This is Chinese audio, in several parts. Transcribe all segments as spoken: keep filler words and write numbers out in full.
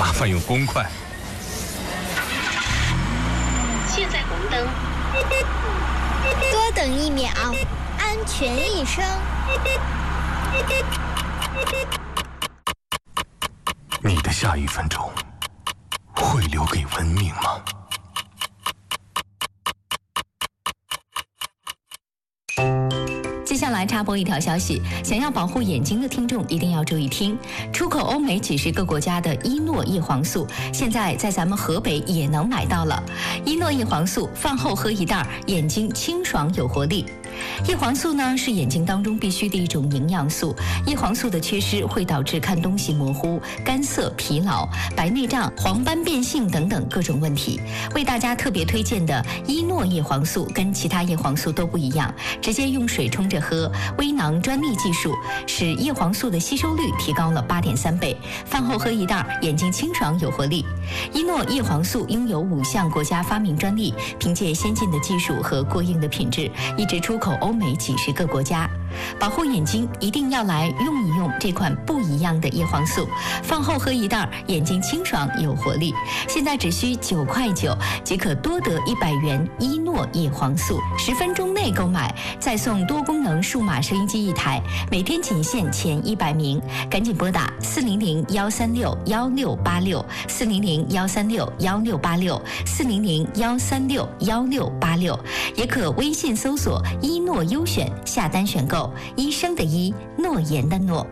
麻烦用公筷。 现在红灯， 多等一秒，安全一生。 你的下一分钟会留给文明吗？ 接下来插播一条消息，想要保护眼睛的听众一定要注意听。出口欧美几十个国家的伊诺叶黄素，现在在咱们河北也能买到了。伊诺叶黄素饭后喝一袋，眼睛清爽有活力。叶黄素呢是眼睛当中必须的一种营养素，叶黄素的缺失会导致看东西模糊、干涩、疲劳、白内障、黄斑变性等等各种问题。为大家特别推荐的伊诺叶黄素跟其他叶黄素都不一样，直接用水冲着喝，微囊专利技术使叶黄素的吸收率提高了 八点三倍，饭后喝一袋，眼睛清爽有活力。伊诺叶黄素拥有五项国家发明专利，凭借先进的技术和过硬的品质，一直出口欧美几十个国家。保护眼睛一定要来用一用这款不一样的叶黄素，饭后喝一袋，眼睛清爽有活力。现在只需九块九即可多得一百元伊诺叶黄素，十分钟内购买再送多功能数码收音机一台，每天仅限前一百名，赶紧拨打四零零幺三六幺六八六四零零幺三六幺六八六四零零幺三六幺六八六，也可微信搜索伊诺优选下单选购。医生的医，诺言的诺。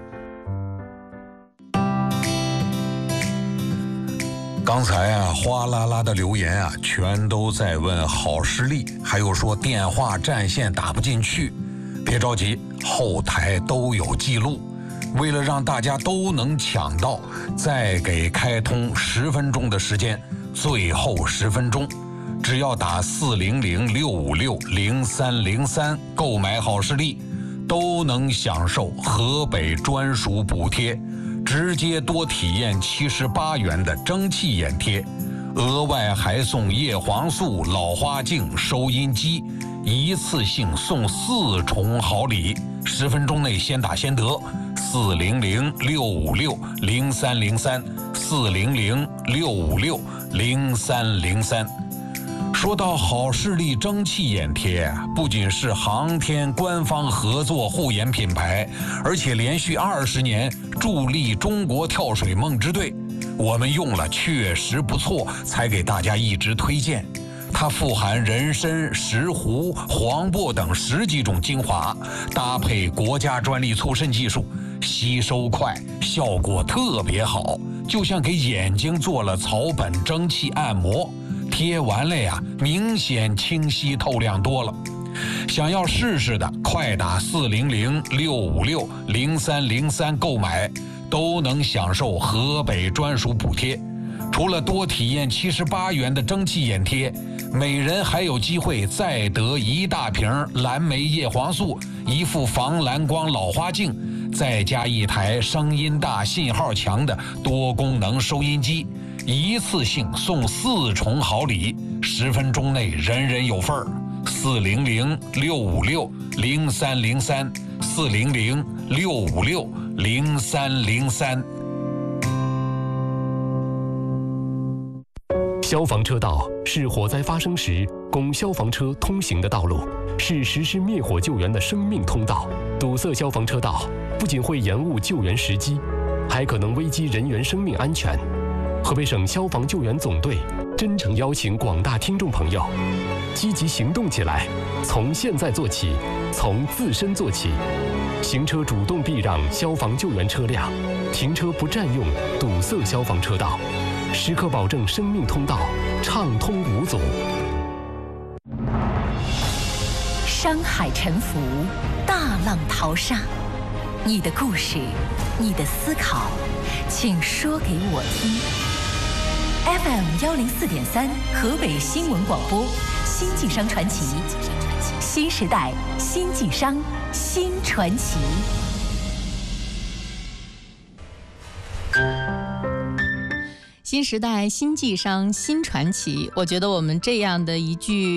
刚才啊，哗啦啦的留言啊，全都在问好视力，还有说电话占线打不进去。别着急，后台都有记录。为了让大家都能抢到，再给开通十分钟的时间，最后十分钟，只要打四零零六五六零三零三购买好视力，都能享受河北专属补贴，直接多体验七十八元的蒸汽眼贴，额外还送叶黄素、老花镜、收音机，一次性送四重好礼。十分钟内先打先得，四零零六五六零三零三，四零零六五六零三零三。说到好视力蒸汽眼贴，不仅是航天官方合作护眼品牌，而且连续二十年助力中国跳水梦之队。我们用了确实不错，才给大家一直推荐。它富含人参、石斛、黄柏等十几种精华，搭配国家专利促渗技术，吸收快，效果特别好，就像给眼睛做了草本蒸汽按摩。贴完了呀，明显清晰透亮多了。想要试试的，快打四零零六五六零三零三购买，都能享受河北专属补贴。除了多体验七十八元的蒸汽眼贴，每人还有机会再得一大瓶蓝莓叶黄素，一副防蓝光老花镜，再加一台声音大、信号强的多功能收音机。一次性送四重好礼，十分钟内人人有份儿。四零零六五六零三零三，四零零六五六零三零三。 消防车道是火灾发生时供消防车通行的道路，是实施灭火救援的生命通道。堵塞消防车道不仅会延误救援时机，还可能危及人员生命安全。河北省消防救援总队真诚邀请广大听众朋友积极行动起来，从现在做起，从自身做起。行车主动避让消防救援车辆，停车不占用堵塞消防车道，时刻保证生命通道畅通无阻。 山海沉浮，大浪淘沙，你的故事，你的思考，请说给我听。F M 幺零四点三，河北新闻广播，新晋商传奇，新时代新晋商新传奇。 新时代新晋商新传奇，我觉得我们这样的一句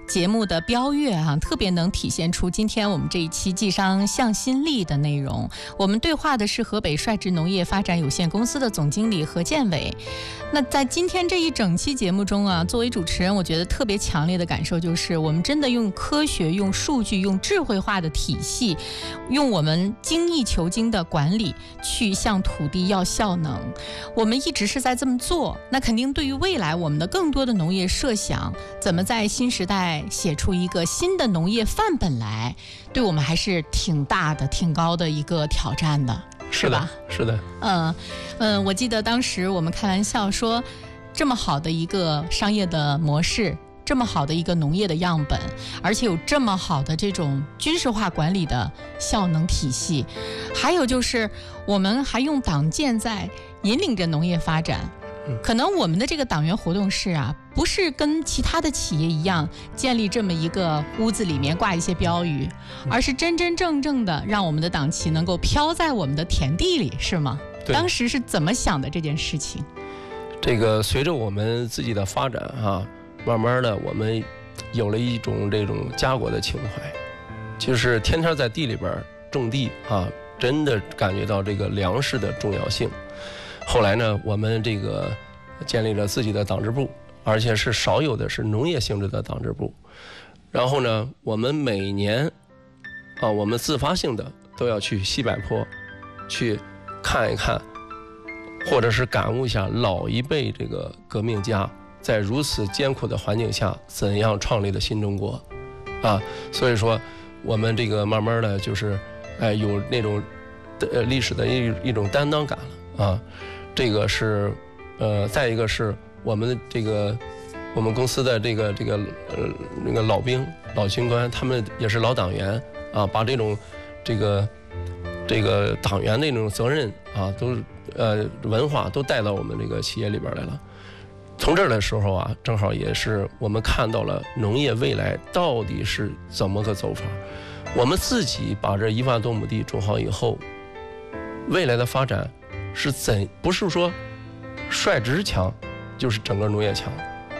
节目的标阅啊，特别能体现出今天我们这一期冀商向心力的内容。我们对话的是河北率直农业发展有限公司的总经理何建伟。那在今天这一整期节目中啊，作为主持人，我觉得特别强烈的感受就是，我们真的用科学、用数据、用智慧化的体系，用我们精益求精的管理去向土地要效能。我们一直是在这么做，那肯定对于未来我们的更多的农业设想，怎么在新时代写出一个新的农业范本来，对我们还是挺大的、挺高的一个挑战的。是吧？ 是的， 嗯嗯，我记得当时我们开玩笑说，这么好的一个商业的模式，这么好的一个农业的样本，而且有这么好的这种军事化管理的效能体系，还有就是我们还用党建在引领着农业发展。可能我们的这个党员活动室啊，不是跟其他的企业一样建立这么一个屋子里面挂一些标语，而是真真正正的让我们的党旗能够飘在我们的田地里，是吗？当时是怎么想的这件事情？ 这个随着我们自己的发展啊，慢慢的我们有了一种这种家国的情怀，就是天天在地里边种地啊，真的感觉到这个粮食的重要性。后来呢，我们这个建立了自己的党支部，而且是少有的是农业性质的党支部。然后呢，我们每年啊，我们自发性的都要去西柏坡去看一看，或者是感悟一下老一辈这个革命家在如此艰苦的环境下怎样创立的新中国啊。所以说我们这个慢慢的就是哎有那种呃历史的一一种担当感了啊。这个是呃再一个是我们这个我们公司的这个这个呃那个老兵老军官，他们也是老党员啊，把这种这个这个党员的那种责任啊，都呃文化都带到我们这个企业里边来了。从这儿的时候啊，正好也是我们看到了农业未来到底是怎么个走法。我们自己把这一万多亩地种好以后，未来的发展是怎不是说率直强，就是整个农业强。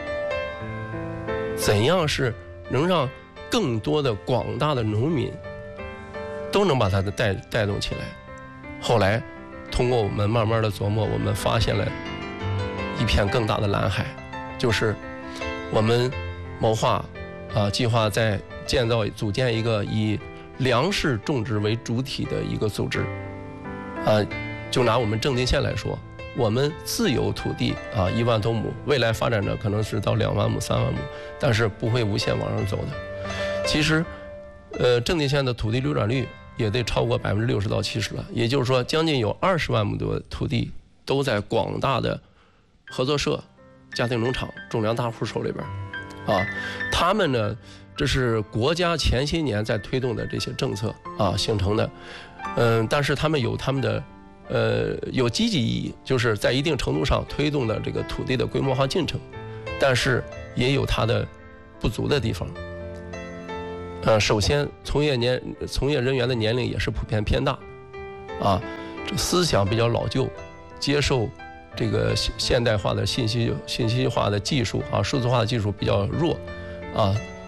怎样是能让更多的广大的农民都能把它的带带动起来？后来通过我们慢慢的琢磨，我们发现了一片更大的蓝海，就是我们谋划啊计划在建造组建一个以粮食种植为主体的一个组织啊。就拿我们正定县来说，我们自有土地啊一万多亩，未来发展着可能是到两万亩、三万亩，但是不会无限往上走的。其实，呃，正定县的土地流转率也得超过百分之六十到七十了，也就是说，将近有二十万亩多土地都在广大的合作社、家庭农场、种粮大户手里边，啊，他们呢，这是国家前些年在推动的这些政策啊形成的，嗯，但是他们有他们的。呃，有积极意义，就是在一定程度上推动了这个土地的规模化进程，但是也有它的不足的地方。呃，首先，从业年从业人员的年龄也是普遍偏大，啊，这思想比较老旧，接受这个现代化的信息信息化的技术啊，数字化的技术比较弱，啊，